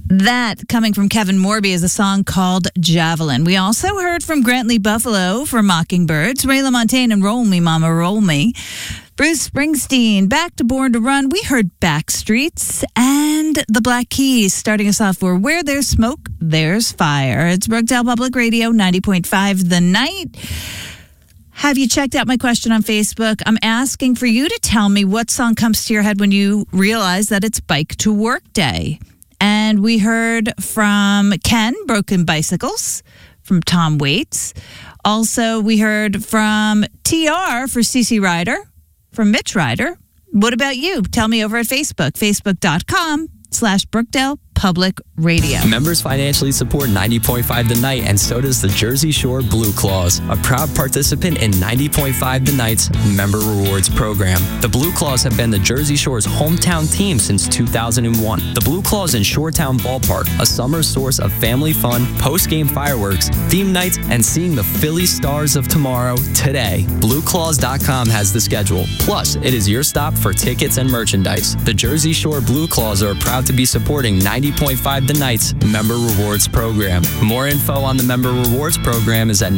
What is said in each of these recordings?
That, coming from Kevin Morby, is a song called Javelin. We also heard from Grantley Buffalo for Mockingbirds, Ray LaMontagne and Roll Me, Mama, Roll Me. Bruce Springsteen, back to Born to Run. We heard Backstreets and the Black Keys, starting us off for Where There's Smoke, There's Fire. It's Brookdale Public Radio, 90.5 The Night. Have you checked out my question on Facebook? I'm asking for you to tell me what song comes to your head when you realize that it's Bike to Work Day. And we heard from Ken, Broken Bicycles, from Tom Waits. Also, we heard from TR for CC Ryder, from Mitch Ryder. What about you? Tell me over at Facebook, facebook.com/Brookdale Public Radio. Members financially support 90.5 The Night, and so does the Jersey Shore Blue Claws, a proud participant in 90.5 The Night's Member Rewards program. The Blue Claws have been the Jersey Shore's hometown team since 2001. The Blue Claws in Shoretown Ballpark, a summer source of family fun, post-game fireworks, theme nights, and seeing the Philly Stars of tomorrow today. BlueClaws.com has the schedule. Plus, it is your stop for tickets and merchandise. The Jersey Shore Blue Claws are proud to be supporting 90.5 The Night's Member Rewards program. More info on the Member Rewards program is at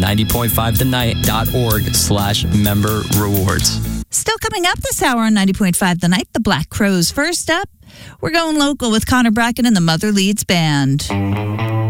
90.5thennight.org/member rewards. Still coming up this hour on 90.5 The Night, the Black Crowes. First up, we're going local with Connor Bracken and the Mother Leeds Band.